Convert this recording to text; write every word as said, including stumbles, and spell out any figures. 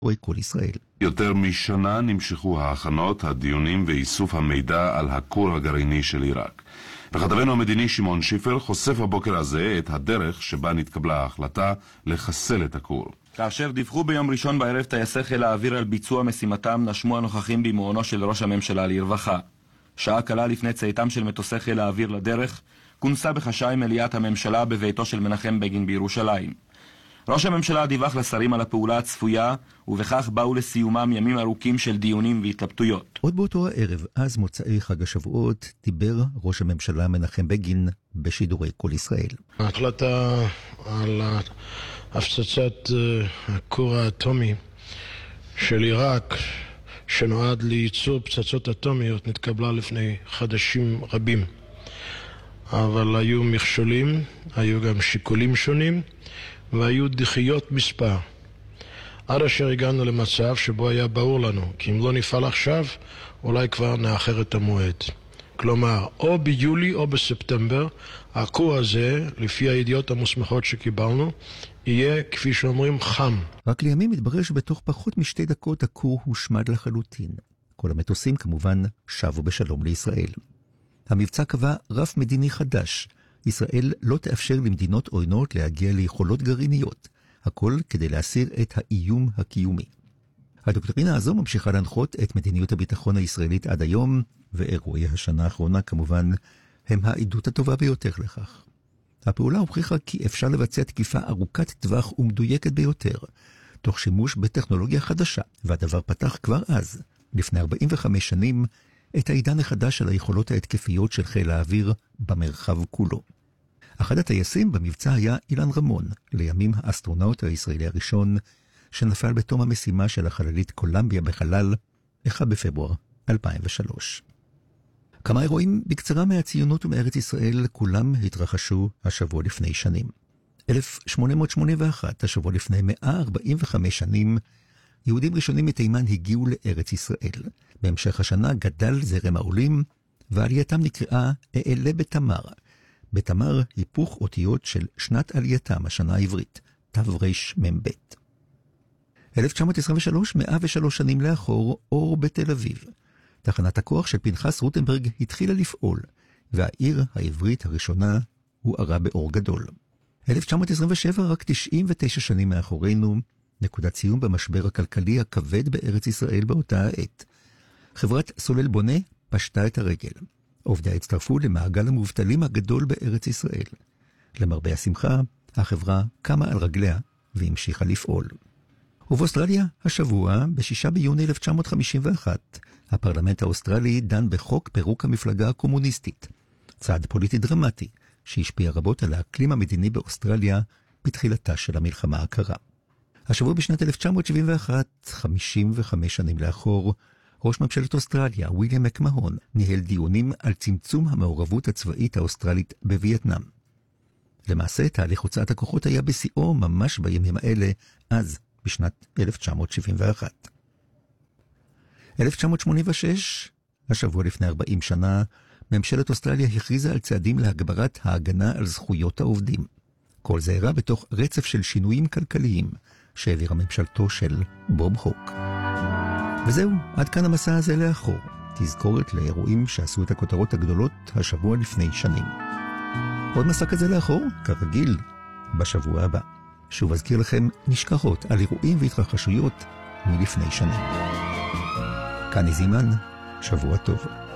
כל ישראל. יותר משנה נמשכו ההכנות, הדיונים ואיסוף המידע על הכור הגרעיני של עיראק. וכתבנו המדיני שמעון שיפר חושף הבוקר הזה את הדרך שבה נתקבלה ההחלטה לחסל את הכור. כאשר דיווחו ביום ראשון בערב טייסי חיל האוויר על ביצוע משימתם, נשמו הנוכחים במעונו של ראש הממשלה לרווחה. שעה קלה לפני צאתם של מטוסי חיל האוויר לדרך, כונסה בחשאי מליאת הממשלה בביתו של מנחם בגין בירושלים. ראש הממשלה דיווח לשרים על הפעולה הצפויה, ובכך באו לסיומם ימים ארוכים של דיונים והתלבטויות. עוד באותו הערב, אז מוצאי חג השבועות, דיבר ראש הממשלה מנחם בגין בשידורי כל ישראל. ההחלטה על הפצצת הכור האטומי של עיראק, שנועד לייצור פצצות אטומיות, נתקבלה לפני חודשים רבים. אבל היו מכשולים, היו גם שיקולים שונים, והיו דחיות מספר. עד אשר הגענו למצב שבו היה ברור לנו, כי אם לא נפעל עכשיו, אולי כבר נאחר את המועד. כלומר, או ביולי או בספטמבר, הכור הזה, לפי הידיעות המוסמכות שקיבלנו, יהיה, כפי שאומרים, חם. רק לימים מתברר שבתוך פחות משתי דקות הכור הושמד לחלוטין. כל המטוסים כמובן שבו בשלום לישראל. המבצע קבע רף מדיני חדש. ישראל לא תאפשר למדינות עוינות להגיע ליכולות גרעיניות, הכל כדי להסיר את האיום הקיומי. הדוקטרינה הזו ממשיכה להנחות את מדיניות הביטחון הישראלית עד היום, ואירועי השנה האחרונה כמובן הם העדות הטובה ביותר לכך. הפעולה הוכיחה כי אפשר לבצע תקיפה ארוכת טווח ומדויקת ביותר, תוך שימוש בטכנולוגיה חדשה, והדבר פתח כבר אז, לפני ארבעים וחמש שנים, את העידן החדש של היכולות ההתקפיות של חיל האוויר במרחב כולו. אחד הטייסים במבצע היה אילן רמון, לימים האסטרונאוט הישראלי הראשון, שנפל בתום המשימה של החללית קולמביה בחלל, אחד בפברואר אלפיים ושלוש. כמה אירועים בקצרה מהציונות ומארץ ישראל, כולם התרחשו השבוע לפני שנים. אלף שמונה מאות שמונים ואחת, השבוע לפני מאה ארבעים וחמש שנים, יהודים ראשונים מתימן הגיעו לארץ ישראל. בהמשך השנה גדל זרם העולים, ועלייתם נקראה אעלה בתמר. בתמר היפוך אותיות של שנת עלייתם, השנה העברית, תרמ"ב. אלף תשע מאות עשרים ושלוש, מאה ושלוש שנים לאחור, אור בתל אביב. תחנת הכוח של פנחס רוטנברג התחילה לפעול, והעיר העברית הראשונה הוארה באור גדול. אלף תשע מאות עשרים ושבע, רק תשעים ותשע שנים מאחורינו, נקודת סיום במשבר הכלכלי הכבד בארץ ישראל באותה העת. חברת סולל בונה פשטה את הרגל. עובדיה הצטרפו למעגל המובטלים הגדול בארץ ישראל. למרבה השמחה, החברה קמה על רגליה והמשיכה לפעול. ובאוסטרליה, השבוע, בשישה ביוני אלף תשע מאות חמישים ואחת, הפרלמנט האוסטרלי דן בחוק פירוק המפלגה הקומוניסטית. צעד פוליטי דרמטי, שהשפיע רבות על האקלים המדיני באוסטרליה בתחילתה של המלחמה הקרה. השבוע בשנת אלף תשע מאות שבעים ואחת, חמישים וחמש שנים לאחור, ראש ממשלת אוסטרליה, וויליאם מקמהון, ניהל דיונים על צמצום המעורבות הצבאית האוסטרלית בווייטנאם. למעשה, תהליך הוצאת הכוחות היה בשיאו ממש בימים האלה, אז, בשנת אלף תשע מאות שבעים ואחת. אלף תשע מאות שמונים ושש, השבוע לפני ארבעים שנה, ממשלת אוסטרליה הכריזה על צעדים להגברת ההגנה על זכויות העובדים. כל זה אירע בתוך רצף של שינויים כלכליים, שהעבירה ממשלתו של בוב הוק. וזהו, עד כאן המסע הזה לאחור. תזכורת לאירועים שעשו את הכותרות הגדולות השבוע לפני שנים. עוד מסע כזה לאחור, כרגיל, בשבוע הבא. שוב אזכיר לכם נשכחות על אירועים והתרחשויות מלפני שנים. כאן איזימן, שבוע טוב.